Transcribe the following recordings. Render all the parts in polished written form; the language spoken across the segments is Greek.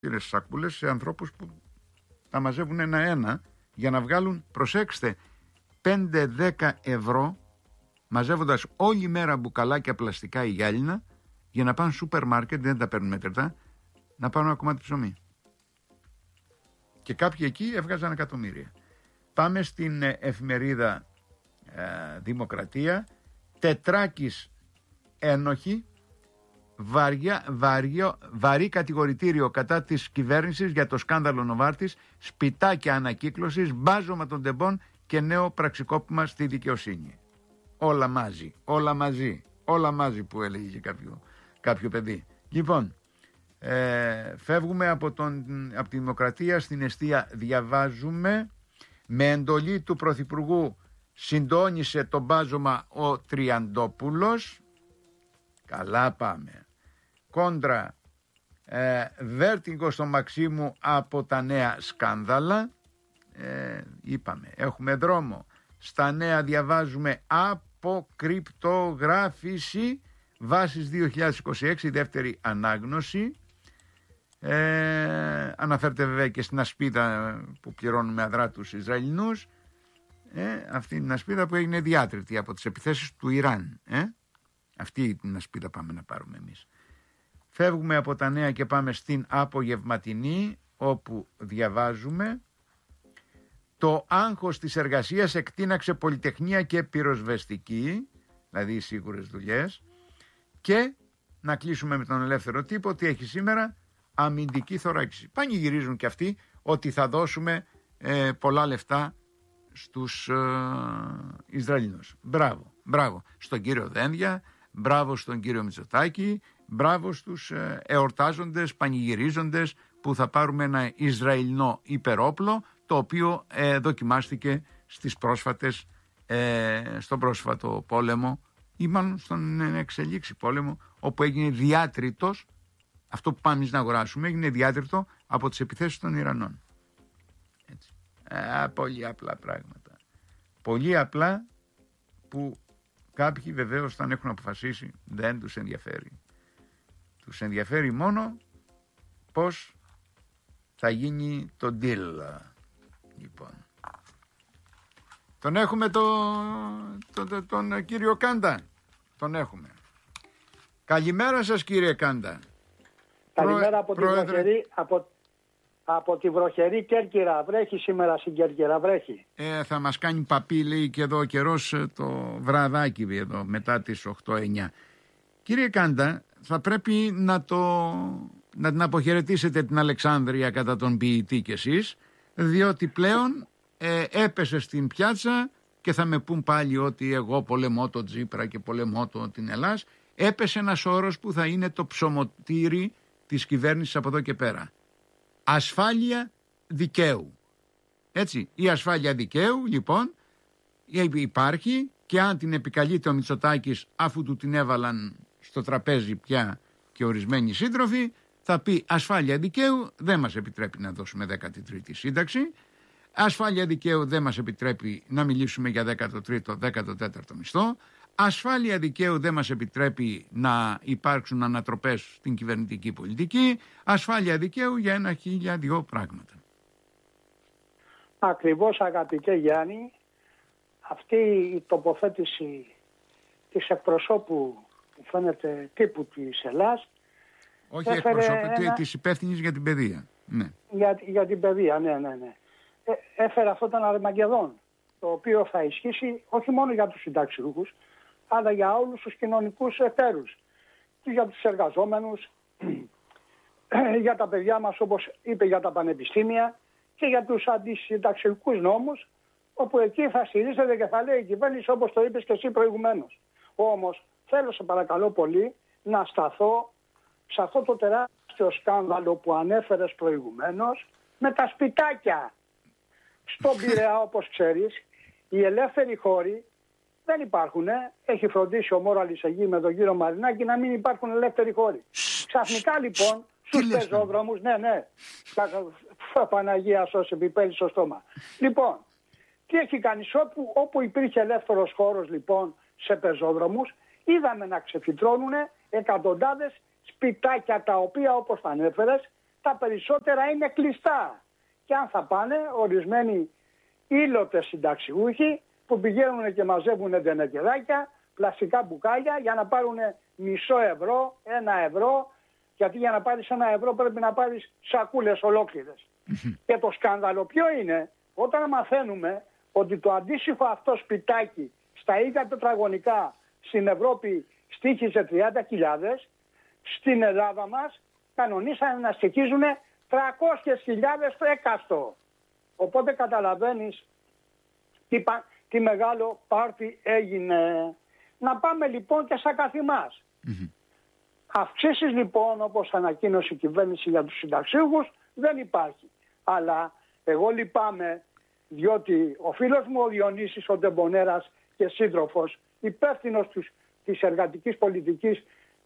σακούλες σε ανθρώπους που τα μαζεύουν ένα-ένα για να βγάλουν, προσέξτε, 5-10 ευρώ, μαζεύοντας όλη μέρα μπουκαλάκια πλαστικά ή γυάλινα για να πάνε σούπερ μάρκετ, δεν τα παίρνουν μέτρητα, να πάρουν ένα κομμάτι ψωμί. Και κάποιοι εκεί έβγαζαν εκατομμύρια. Πάμε στην εφημερίδα Δημοκρατία. Τετράκης ένοχη, βαρύ κατηγορητήριο κατά της κυβέρνησης για το σκάνδαλο Νοβάρτης, σπιτάκια ανακύκλωσης, μπάζωμα των τεμπών και νέο πραξικόπημα στη δικαιοσύνη. Όλα μαζί, όλα μαζί, όλα μαζί που έλεγε κάποιο παιδί. Λοιπόν, φεύγουμε από τη Δημοκρατία στην Εστία. Διαβάζουμε, με εντολή του Πρωθυπουργού συντόνισε το μπάζωμα ο Τριαντόπουλος. Καλά πάμε. Κόντρα, βέρτιγκο στο Μαξίμου από τα νέα σκάνδαλα. Είπαμε, έχουμε δρόμο. Στα νέα διαβάζουμε αποκρυπτογράφηση βάσης 2026, δεύτερη ανάγνωση. Αναφέρεται βέβαια και στην ασπίδα που πληρώνουμε αδρά τους Ισραηλινούς. Αυτή την ασπίδα που έγινε διάτρητη από τις επιθέσεις του Ιράν. Αυτή την ασπίδα πάμε να πάρουμε εμείς. Φεύγουμε από τα νέα και πάμε στην απογευματινή, όπου διαβάζουμε: το άγχος της εργασίας εκτείναξε πολυτεχνία και πυροσβεστική, δηλαδή σίγουρες δουλειές. Και να κλείσουμε με τον Ελεύθερο Τύπο, ότι έχει σήμερα αμυντική θωράκιση. Πανηγυρίζουν και αυτοί ότι θα δώσουμε πολλά λεφτά στους Ισραηλινούς. Μπράβο, μπράβο στον κύριο Δένδια, μπράβο στον κύριο Μητσοτάκη, μπράβο στους εορτάζοντες, πανηγυρίζοντες που θα πάρουμε ένα Ισραηλινό υπερόπλο, το οποίο δοκιμάστηκε στον πρόσφατο πόλεμο, ή μάλλον στον εξελίξη πόλεμο, όπου έγινε διάτριτος, αυτό που πάμε εμείς να αγοράσουμε έγινε διάτριτο από τις επιθέσεις των Ιρανών. Έτσι. Πολύ απλά πράγματα. Πολύ απλά, που κάποιοι βεβαίως όταν έχουν αποφασίσει δεν τους ενδιαφέρει. Τους ενδιαφέρει μόνο πώς θα γίνει το deal. Λοιπόν, τον έχουμε τον κύριο Κάντα. Τον έχουμε. Καλημέρα σας, κύριε Κάντα. Καλημέρα από τη βροχερή Κέρκυρα. Βρέχει σήμερα στην Κέρκυρα, βρέχει. Θα μας κάνει παπί, λέει, και εδώ ο καιρός το βραδάκι εδώ μετά τις 8-9. Κύριε Κάντα, θα πρέπει να την αποχαιρετήσετε την Αλεξάνδρεια κατά τον ποιητή κι εσείς, διότι πλέον έπεσε στην πιάτσα και θα με πούν πάλι ότι εγώ πολεμώ το Τζίπρα και πολεμώ την Ελλάς. Έπεσε ένας όρος που θα είναι το ψωμοτήρι της κυβέρνησης από εδώ και πέρα. Ασφάλεια δικαίου. Έτσι, η ασφάλεια δικαίου λοιπόν υπάρχει, και αν την επικαλείται ο Μητσοτάκης, αφού του την έβαλαν στο τραπέζι πια και ορισμένοι σύντροφοι, θα πει ασφάλεια δικαίου δεν μας επιτρέπει να δώσουμε 13η σύνταξη. Ασφάλεια δικαίου δεν μας επιτρέπει να μιλήσουμε για 13ο, 14ο μισθό. Ασφάλεια δικαίου δεν μας επιτρέπει να υπάρξουν ανατροπές στην κυβερνητική πολιτική. Ασφάλεια δικαίου για 1.002 πράγματα. Ακριβώς, αγαπητέ Γιάννη, αυτή η τοποθέτηση της εκπροσώπου που φαίνεται τύπου της Ελλάς. Όχι εκπροσώπου, της υπεύθυνης για την παιδεία. Ναι. Για την παιδεία, ναι. Έφερε αυτό τον Αρμαγεδόν, το οποίο θα ισχύσει όχι μόνο για τους συνταξιούχους, αλλά για όλους τους κοινωνικούς εταίρους, και για τους εργαζόμενους, για τα παιδιά μας, όπως είπε, για τα πανεπιστήμια, και για τους αντισυνταξιούχους νόμους, όπου εκεί θα στηρίζεται και θα λέει η κυβέρνηση, όπως το είπες και εσύ προηγουμένως. Όμως θέλω, σε παρακαλώ πολύ, να σταθώ σε αυτό το τεράστιο σκάνδαλο που ανέφερες προηγουμένως με τα σπιτάκια. Στον Πειραιά, όπως ξέρεις, οι ελεύθεροι χώροι δεν υπάρχουν. Έχει φροντίσει ο Μόραλης εκεί με τον κύριο Μαρινάκη να μην υπάρχουν ελεύθεροι χώροι. Ξαφνικά λοιπόν στους πεζόδρομους, ναι, Παναγία σώσε, πιπέλει στο στόμα. Λοιπόν, τι έχει κάνει, όπου υπήρχε ελεύθερος χώρος λοιπόν σε πεζόδρομους, είδαμε να ξεφυτρώνουν εκατοντάδες σπιτάκια, τα οποία, όπως τα ανέφερες, τα περισσότερα είναι κλειστά. Και αν θα πάνε ορισμένοι ήλωτες συνταξιούχοι που πηγαίνουν και μαζεύουν τενεκεδάκια, πλαστικά μπουκάλια για να πάρουν μισό ευρώ, 1 ευρώ, γιατί για να πάρεις 1 ευρώ πρέπει να πάρεις σακούλες ολόκληρες. Και το σκάνδαλο ποιο είναι? Όταν μαθαίνουμε ότι το αντίστοιχο αυτό σπιτάκι στα ίδια τετραγωνικά στην Ευρώπη στοίχιζε 30.000, στην Ελλάδα μας κανονίσανε να στοιχίζουν 300.000 έκαστο. Οπότε καταλαβαίνεις τι μεγάλο πάρτι έγινε. Να πάμε λοιπόν και στα καθημάς. Αυξήσεις λοιπόν, όπως ανακοίνωσε η κυβέρνηση για τους συνταξίουχους, δεν υπάρχει. Αλλά εγώ λυπάμαι, διότι ο φίλος μου ο Διονύσης ο Ντεμπονέρας και σύντροφος, υπεύθυνος της εργατικής πολιτικής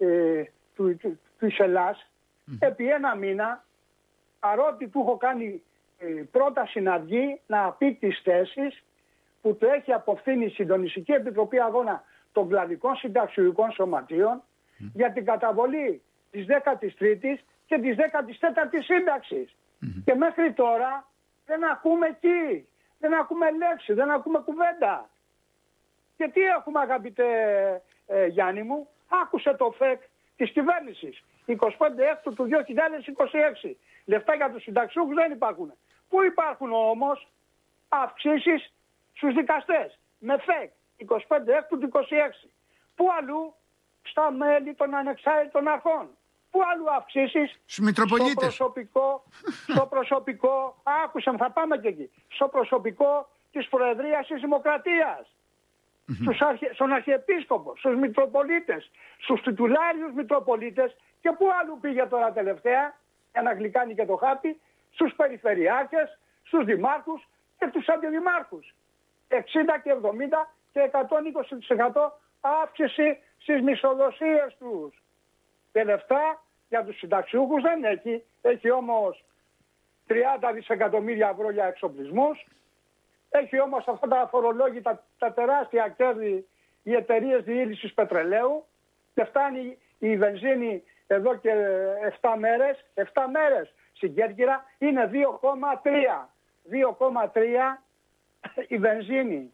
της Ελλάς, επί 1 μήνα, παρότι του έχω κάνει πρόταση να βγει να πει τις θέσεις που του έχει αποφθήνει η Συντονιστική Επιτροπή Αγώνα των Κλαδικών Συνταξιουργικών Σωματείων για την καταβολή της 13ης και της 14ης σύνταξης. Και μέχρι τώρα δεν ακούμε εκεί, δεν ακούμε λέξη, δεν ακούμε κουβέντα. Και τι έχουμε, αγαπητέ Γιάννη μου? Άκουσε το ΦΕΚ της κυβέρνησης 25 Έκτου του 2026. Λεφτά για τους συνταξιούχους δεν υπάρχουν. Πού υπάρχουν όμως αυξήσεις στους δικαστές με ΦΕΚ 25 Έκτου του 26? Πού αλλού? Στα μέλη των ανεξάρτητων αρχών. Πού αλλού αυξήσεις? Στους Μητροπολίτες. Στο προσωπικό, άκουσαν, θα πάμε και εκεί. Στο προσωπικό της Προεδρίας της Δημοκρατίας. Στον Αρχιεπίσκοπο, στους Μητροπολίτες, στους τιτουλάριους Μητροπολίτες. Και πού αλλού πήγε τώρα τελευταία, για να γλυκάνει και το χάπι? Στους Περιφερειάρχες, στους Δημάρχους και τους Αντιδημάρχους. 60 και 70 και 120% αύξηση στις μισοδοσίες τους. Και λεφτά για τους συνταξιούχους δεν έχει. Έχει όμως 30 δισεκατομμύρια ευρώ για εξοπλισμούς. Έχει όμως αυτά τα αφορολόγητα, τα τεράστια κέρδη οι εταιρείες διήλυσης πετρελαίου. Και φτάνει η βενζίνη εδώ και 7 μέρες. 7 μέρες στην Κέρκυρα είναι 2,3. 2,3 η βενζίνη.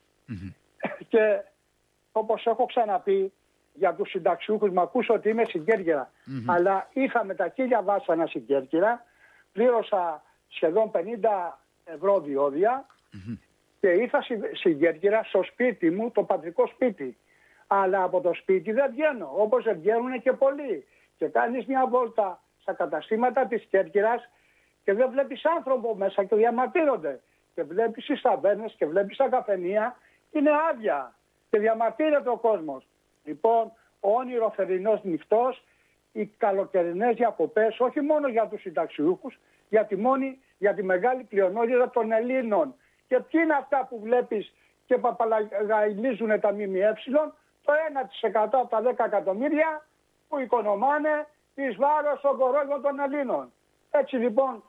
Και όπως έχω ξαναπεί για τους συνταξιούχους, με ακούς ότι είμαι στην Κέρκυρα, αλλά είχαμε τα 1000 βάσανα στην Κέρκυρα, πλήρωσα σχεδόν 50 ευρώ διόδια και ήρθα στην Κέρκυρα στο σπίτι μου, το πατρικό σπίτι. Αλλά από το σπίτι δεν βγαίνω, όπως δεν βγαίνουν και πολλοί. Και κάνεις μια βόλτα στα καταστήματα της Κέρκυρας και δεν βλέπεις άνθρωπο μέσα και διαμαρτύρονται. Και βλέπεις τις ταβέρνες και βλέπεις τα καφενεία, είναι άδεια και διαμαρτύρεται ο κόσμος. Λοιπόν, όνειρο θερινός νυχτός, οι καλοκαιρινές διακοπές, όχι μόνο για τους συνταξιούχους, για τη μεγάλη πλειονότητα των Ελλήνων. Και ποιοι είναι αυτά που βλέπεις και παπαλαγαιλίζουν τα ΜΜΕ? Το 1% από τα 10 εκατομμύρια που οικονομάνε εις βάρος των κορώδων των Ελλήνων. Έτσι λοιπόν,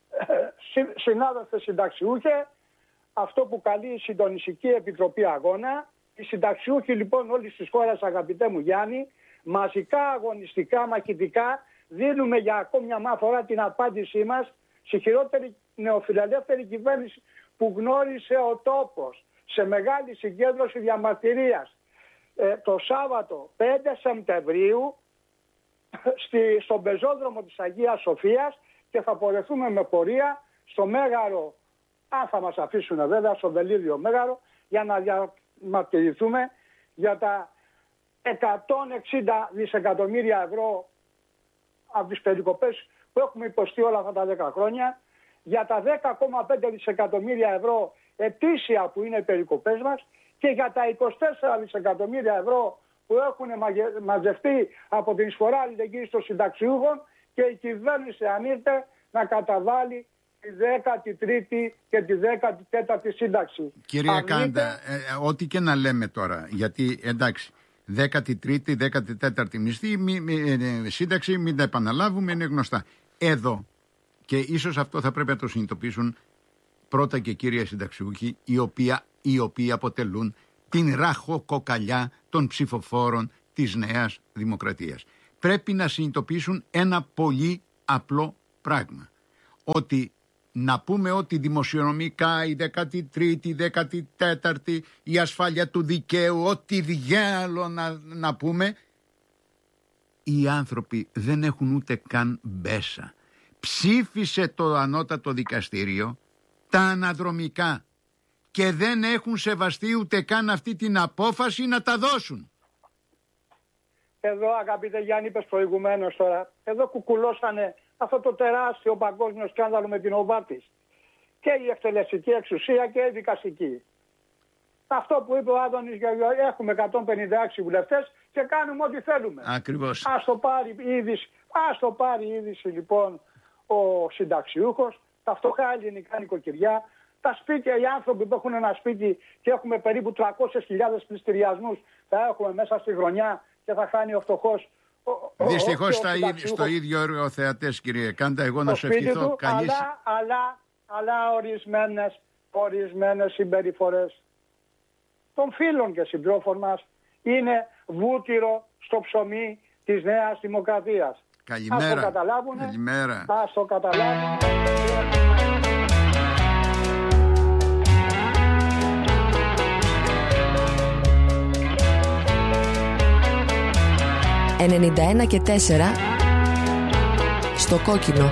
συνάδελφε συνταξιούχε, αυτό που καλεί η Συντονιστική Επιτροπή Αγώνα, οι συνταξιούχοι λοιπόν όλης της χώρας, αγαπητέ μου Γιάννη, μαζικά, αγωνιστικά, μαχητικά, δίνουμε για ακόμη μια φορά την απάντησή μας στη χειρότερη νεοφιλελεύθερη κυβέρνηση που γνώρισε ο τόπος, σε μεγάλη συγκέντρωση διαμαρτυρίας. Το Σάββατο 5 Σεπτεμβρίου στον πεζόδρομο της Αγίας Σοφίας και θα πορευτούμε με πορεία στο Μέγαρο, αν θα μας αφήσουν βέβαια, στο Βελίδιο Μέγαρο, για να διαμαρτυρηθούμε για τα 160 δισεκατομμύρια ευρώ από τις περικοπές που έχουμε υποστεί όλα αυτά τα 10 χρόνια, για τα 10,5 δισεκατομμύρια ευρώ ετήσια που είναι οι περικοπές μας και για τα 24 δισεκατομμύρια ευρώ που έχουν μαζευτεί από την εισφορά αλληλεγγύης των συνταξιούχων και η κυβέρνηση αν ήρθε να καταβάλει τη 13η και τη 14η σύνταξη. Κυρία Κάντα, ό,τι και να λέμε τώρα, γιατί εντάξει, 13η, 14η μισθή, σύνταξη, μην τα επαναλάβουμε, είναι γνωστά. Εδώ, και ίσως αυτό θα πρέπει να το συνειδητοποιήσουν πρώτα και κύρια συνταξιούχοι, οι οποίοι αποτελούν την ραχοκοκαλιά των ψηφοφόρων της Νέας Δημοκρατίας. Πρέπει να συνειδητοποιήσουν ένα πολύ απλό πράγμα. Ότι να πούμε ότι δημοσιονομικά η 13η, η 14η, η ασφάλεια του δικαίου, ό,τι διάλο να πούμε, οι άνθρωποι δεν έχουν ούτε καν μπέσα. Ψήφισε το ανώτατο δικαστήριο τα αναδρομικά και δεν έχουν σεβαστεί ούτε καν αυτή την απόφαση να τα δώσουν. Εδώ, αγαπητέ Γιάννη, είπες προηγουμένως τώρα, εδώ κουκουλώσανε αυτό το τεράστιο παγκόσμιο σκάνδαλο με την Οβάρτης. Και η εκτελεστική εξουσία και η δικαστική. Αυτό που είπε ο Άδωνης, έχουμε 156 βουλευτές και κάνουμε ό,τι θέλουμε. Ακριβώς. Ας το πάρει είδηση λοιπόν ο συνταξιούχος, τα φτωχά ελληνικά νοικοκυριά, τα σπίτια, οι άνθρωποι που έχουν ένα σπίτι και έχουμε περίπου 300.000 πληστηριασμούς, θα έχουμε μέσα στη χρονιά και θα χάνει ο φτωχός. Δυστυχώς στο ίδιο έργο θεατές, κύριε Κάντα, εγώ να σου ευχηθώ καλή... Αλλά ορισμένες συμπεριφορές των φίλων και συντρόφων μας είναι βούτυρο στο ψωμί της Νέας Δημοκρατίας. Καλημέρα. Ας το καταλάβουν. Καλημέρα. Ας το καταλάβουν. 91 και 4 στο κόκκινο.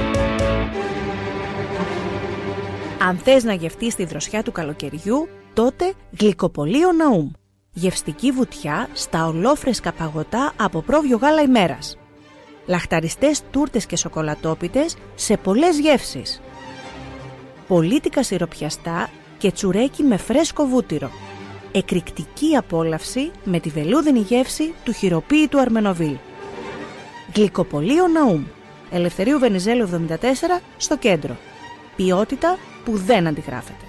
Αν θες να γευτείς τη δροσιά του καλοκαιριού, τότε γλυκοπωλείο Ναούμ. Γευστική βουτιά στα ολόφρεσκα παγωτά από πρόβιο γάλα ημέρας. Λαχταριστές τούρτες και σοκολατόπιτες σε πολλές γεύσεις. Πολίτικα σιροπιαστά και τσουρέκι με φρέσκο βούτυρο. Εκρηκτική απόλαυση με τη βελούδινη γεύση του χειροποίητου Αρμενοβίλ. Γλυκοπωλείο Ναούμ. Ελευθερίου Βενιζέλου 74 στο κέντρο. Ποιότητα που δεν αντιγράφεται.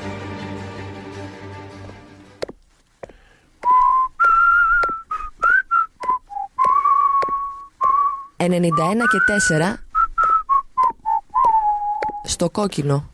«91 και 4 στο κόκκινο».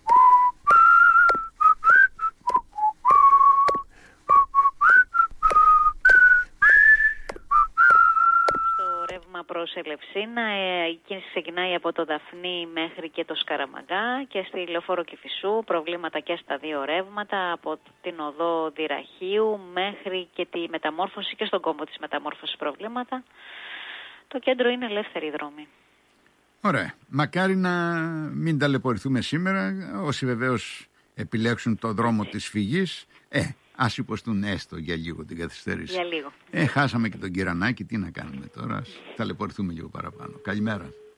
Προς Ελευσίνα, η κίνηση ξεκινάει από το Δαφνί μέχρι και το Σκαραμαγκά και στη Λεωφόρο Κηφισού προβλήματα και στα δύο ρεύματα από την οδό Δυραχείου μέχρι και τη μεταμόρφωση και στον κόμβο της μεταμόρφωσης προβλήματα. Το κέντρο είναι ελεύθερη δρόμη. Ωραία. Μακάρι να μην ταλαιπωρηθούμε σήμερα, όσοι βεβαίως επιλέξουν το δρόμο της φυγής. Ας υποστούν έστω για λίγο την καθυστέρηση. Για λίγο. Χάσαμε και τον Κυρανάκη, τι να κάνουμε τώρα, ας ταλαιπωρηθούμε λίγο παραπάνω. Καλημέρα.